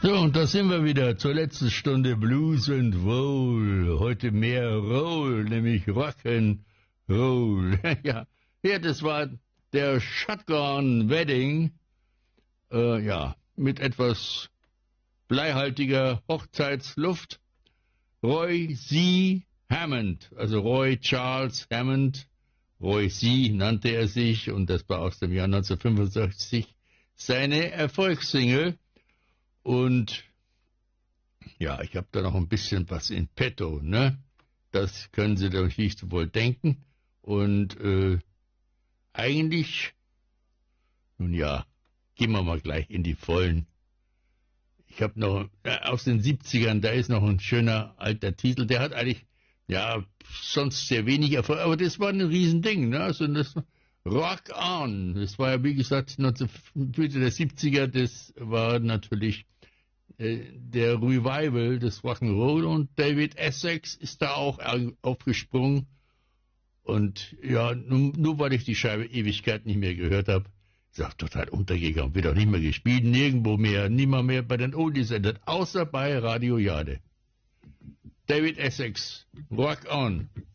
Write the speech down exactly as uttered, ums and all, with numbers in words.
So, und da sind wir wieder zur letzten Stunde Blues and Roll. Heute mehr Roll, nämlich Rock'n'Roll. Ja, ja, das war der Shotgun Wedding. Äh, ja, mit etwas bleihaltiger Hochzeitsluft. Roy C. Hammond, also Roy Charles Hammond. Roy C. nannte er sich und das war aus dem Jahr neunzehnhundertfünfundsechzig seine Erfolgssingle. Und ja, ich habe da noch ein bisschen was in petto, ne? Das können Sie doch nicht wohl denken. Und äh, eigentlich, nun ja, gehen wir mal gleich in die Vollen. Ich habe noch, äh, aus den siebzigern, da ist noch ein schöner alter Titel, der hat eigentlich, ja, sonst sehr wenig Erfolg, aber das war ein Riesending, ne? Also das Rock On, das war ja wie gesagt Mitte der siebziger, das war natürlich äh, der Revival des Rock'n'Roll und David Essex ist da auch aufgesprungen und ja, nur, nur weil ich die Scheibe Ewigkeit nicht mehr gehört habe, ist auch total untergegangen, wird auch nicht mehr gespielt, nirgendwo mehr, niemand mehr bei den Oldies-Sendern, außer bei Radio Jade. David Essex, Rock On.